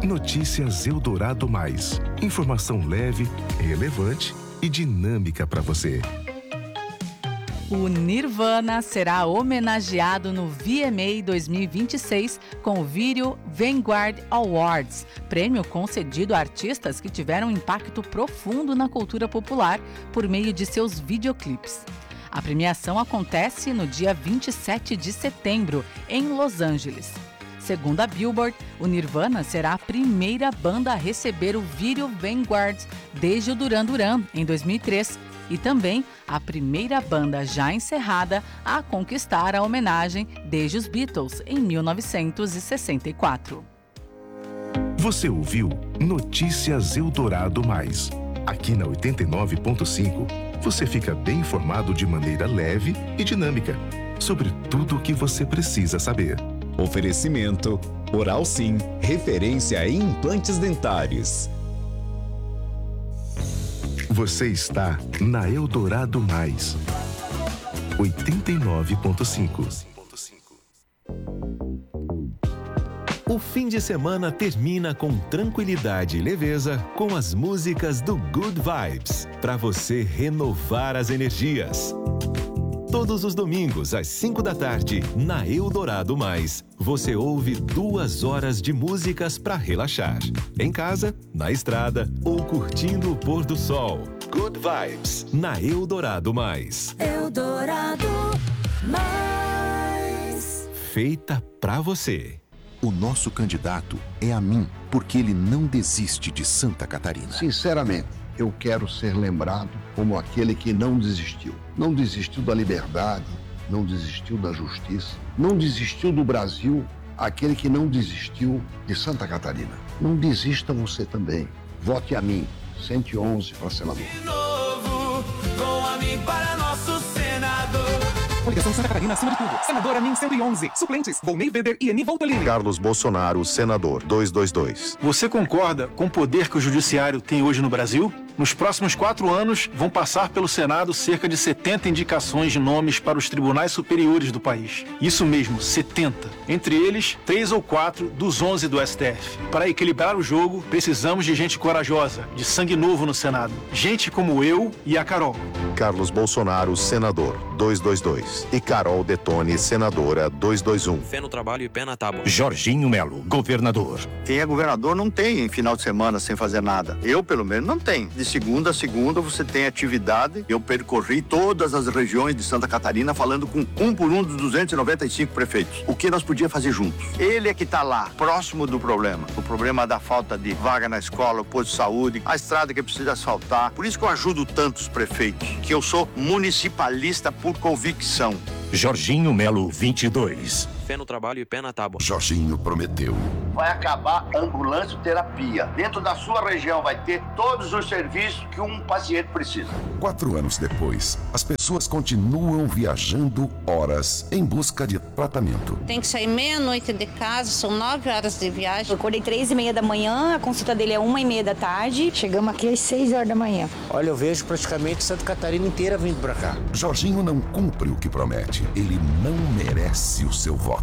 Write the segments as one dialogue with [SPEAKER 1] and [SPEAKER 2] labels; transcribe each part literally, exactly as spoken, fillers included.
[SPEAKER 1] Notícias Eldorado Mais. Informação leve, relevante e dinâmica para você.
[SPEAKER 2] O Nirvana será homenageado no V M A dois mil e vinte e seis com o Video Vanguard Awards, prêmio concedido a artistas que tiveram impacto profundo na cultura popular por meio de seus videoclipes. A premiação acontece no dia vinte e sete de setembro, em Los Angeles. Segundo a Billboard, o Nirvana será a primeira banda a receber o Video Vanguard desde o Duran Duran, em dois mil e três, e também a primeira banda já encerrada a conquistar a homenagem desde os Beatles, em mil novecentos e sessenta e quatro.
[SPEAKER 1] Você ouviu Notícias Eldorado Mais. Aqui na oitenta e nove ponto cinco, você fica bem informado de maneira leve e dinâmica sobre tudo o que você precisa saber.
[SPEAKER 3] Oferecimento Oral Sim, referência em implantes dentários.
[SPEAKER 1] Você está na Eldorado Mais, oitenta e nove ponto cinco.
[SPEAKER 4] O fim de semana termina com tranquilidade e leveza com as músicas do Good Vibes, para você renovar as energias. Todos os domingos, às cinco da tarde, na Eldorado Mais, você ouve duas horas de músicas para relaxar. Em casa, na estrada ou curtindo o pôr do sol. Good Vibes, na Eldorado Mais.
[SPEAKER 5] Eldorado Mais.
[SPEAKER 4] Feita pra você.
[SPEAKER 6] O nosso candidato é a mim, porque ele não desiste de Santa Catarina.
[SPEAKER 7] Sinceramente, eu quero ser lembrado como aquele que não desistiu. Não desistiu da liberdade, não desistiu da justiça, não desistiu do Brasil, aquele que não desistiu de Santa Catarina. Não desista você também. Vote a mim, cento e onze para senador.
[SPEAKER 8] De novo, com a mim para nosso senador.
[SPEAKER 9] Coligação Santa Catarina acima de tudo. Senadora Min cento e onze. Suplentes: Volney Weber e Eni Voltolini.
[SPEAKER 10] Carlos Bolsonaro, senador, duzentos e vinte e dois.
[SPEAKER 11] Você concorda com o poder que o judiciário tem hoje no Brasil? Nos próximos quatro anos, vão passar pelo Senado cerca de setenta indicações de nomes para os tribunais superiores do país. Isso mesmo, setenta. Entre eles, três ou quatro dos onze do S T F. Para equilibrar o jogo, precisamos de gente corajosa, de sangue novo no Senado. Gente como eu e a Carol.
[SPEAKER 10] Carlos Bolsonaro, senador, duzentos e vinte e dois. E Carol Detone, senadora, duzentos e vinte e um.
[SPEAKER 12] Fé no trabalho e pé na tábua.
[SPEAKER 13] Jorginho Melo, governador.
[SPEAKER 14] Quem é governador não tem final de semana sem fazer nada. Eu, pelo menos, não tenho. De segunda a segunda você tem atividade. Eu percorri todas as regiões de Santa Catarina falando com um por um dos duzentos e noventa e cinco prefeitos. O que nós podíamos fazer juntos? Ele é que está lá, próximo do problema. O problema da falta de vaga na escola, o posto de saúde, a estrada que precisa asfaltar. Por isso que eu ajudo tantos prefeitos, que eu sou municipalista por convicção.
[SPEAKER 13] Jorginho Melo, vinte e dois.
[SPEAKER 12] Fé no trabalho e pé na tábua.
[SPEAKER 6] Jorginho prometeu.
[SPEAKER 14] Vai acabar a ambulância-terapia. Dentro da sua região vai ter todos os serviços que um paciente precisa.
[SPEAKER 6] Quatro anos depois, as pessoas continuam viajando horas em busca de tratamento.
[SPEAKER 15] Tem que sair meia-noite de casa, são nove horas de viagem.
[SPEAKER 16] Eu acordei três e meia da manhã, a consulta dele é uma e meia da tarde. Chegamos aqui às seis horas da manhã.
[SPEAKER 17] Olha, eu vejo praticamente Santa Catarina inteira vindo pra cá.
[SPEAKER 6] Jorginho não cumpre o que promete. Ele não merece o seu voto.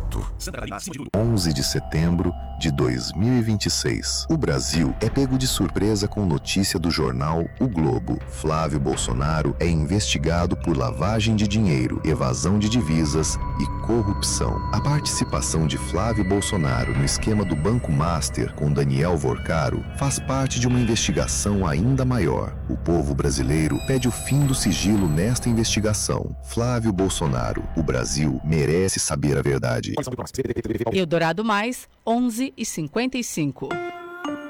[SPEAKER 18] onze de setembro de dois mil e vinte e seis. O Brasil é pego de surpresa com notícia do jornal O Globo. Flávio Bolsonaro é investigado por lavagem de dinheiro, evasão de divisas e corrupção. A participação de Flávio Bolsonaro no esquema do Banco Master com Daniel Vorcaro faz parte de uma investigação ainda maior. O povo brasileiro pede o fim do sigilo nesta investigação. Flávio Bolsonaro, o Brasil merece saber a verdade.
[SPEAKER 2] Eldorado Mais, onze e cinquenta e cinco.